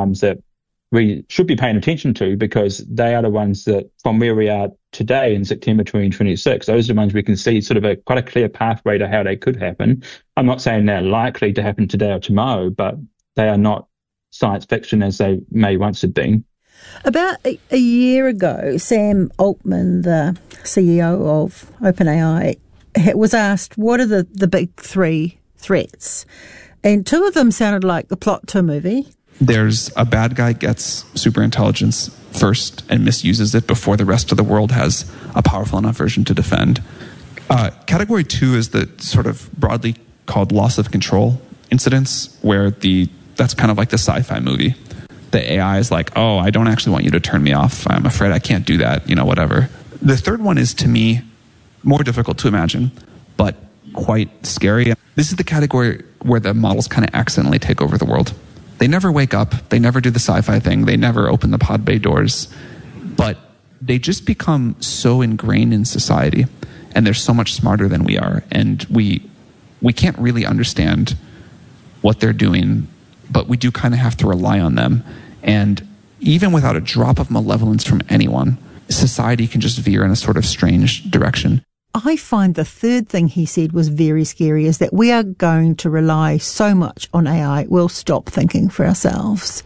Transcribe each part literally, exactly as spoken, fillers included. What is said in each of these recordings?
ones that we should be paying attention to, because they are the ones that, from where we are today in September twenty twenty-six, those are the ones we can see sort of a quite a clear pathway to how they could happen. I'm not saying they're likely to happen today or tomorrow, but they are not science fiction as they may once have been. About a, a year ago, Sam Altman, the C E O of OpenAI, was asked, what are the, the big three threats? And two of them sounded like the plot to a movie. There's a bad guy gets super intelligence first and misuses it before the rest of the world has a powerful enough version to defend. Uh, category two is the sort of broadly called loss of control incidents, where the that's kind of like the sci-fi movie. The A I is like, oh, I don't actually want you to turn me off. I'm afraid I can't do that, you know, whatever. The third one is, to me, more difficult to imagine, but quite scary. This is the category where the models kind of accidentally take over the world. They never wake up. They never do the sci-fi thing. They never open the pod bay doors. But they just become so ingrained in society, and they're so much smarter than we are. And we we can't really understand what they're doing, but we do kind of have to rely on them. And even without a drop of malevolence from anyone, society can just veer in a sort of strange direction. I find the third thing he said was very scary, is that we are going to rely so much on A I, we'll stop thinking for ourselves.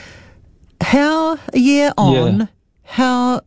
How, a year on, yeah. how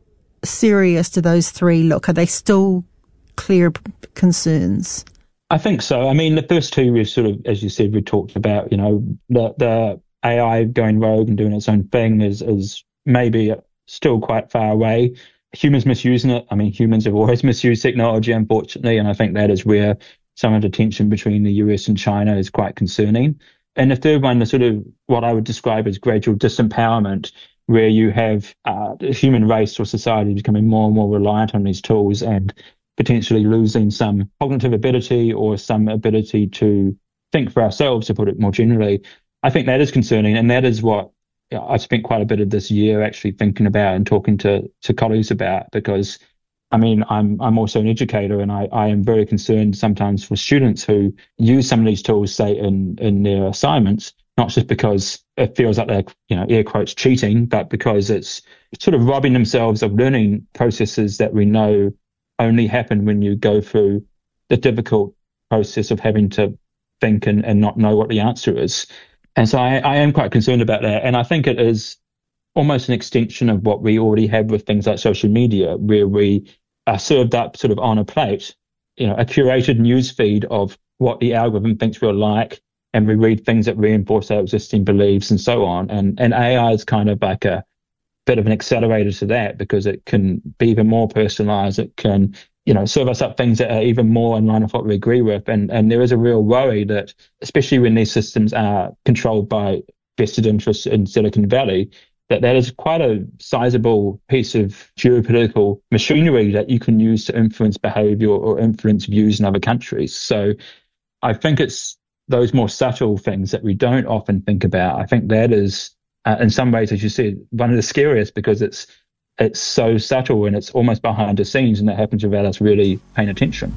serious do those three look? Are they still clear concerns? I think so. I mean, the first two we've sort of, as you said, we talked about, you know, the, the A I going rogue and doing its own thing is, is maybe still quite far away. Humans misusing it. I mean, humans have always misused technology, unfortunately, and I think that is where some of the tension between the U S and China is quite concerning. And the third one, the sort of what I would describe as gradual disempowerment, where you have uh, the human race or society becoming more and more reliant on these tools and potentially losing some cognitive ability or some ability to think for ourselves, to put it more generally. I think that is concerning, and that is what I spent quite a bit of this year actually thinking about and talking to, to colleagues about, because, I mean, I'm I'm also an educator, and I, I am very concerned sometimes for students who use some of these tools, say, in, in their assignments, not just because it feels like they're, you know, air quotes, cheating, but because it's sort of robbing themselves of learning processes that we know only happen when you go through the difficult process of having to think and, and not know what the answer is. And so I, I am quite concerned about that. And I think it is almost an extension of what we already have with things like social media, where we are served up sort of on a plate, you know, a curated news feed of what the algorithm thinks we're like, and we read things that reinforce our existing beliefs and so on. And, and A I is kind of like a bit of an accelerator to that, because it can be even more personalized. It can, you know, serve us up things that are even more in line with what we agree with. And, and there is a real worry that, especially when these systems are controlled by vested interests in Silicon Valley, that that is quite a sizable piece of geopolitical machinery that you can use to influence behavior or influence views in other countries. So I think it's those more subtle things that we don't often think about. I think that is, uh, in some ways, as you said, one of the scariest, because it's it's so subtle and it's almost behind the scenes, and that happens without us really paying attention.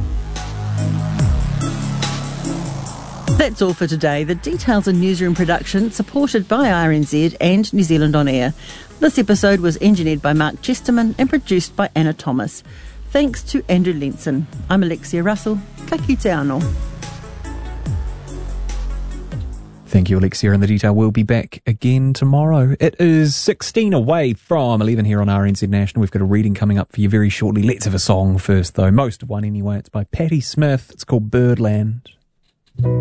That's all for today. The Details and Newsroom production, supported by R N Z and New Zealand On Air. This episode was engineered by Mark Chesterman and produced by Anna Thomas. Thanks to Andrew Lenson. I'm Alexia Russell. Ka kite anō. Thank you, Alexia, and The Detail will be back again tomorrow. It is sixteen away from eleven here on R N Z National. We've got a reading coming up for you very shortly. Let's have a song first, though. Most of one anyway. It's by Patti Smith. It's called Birdland.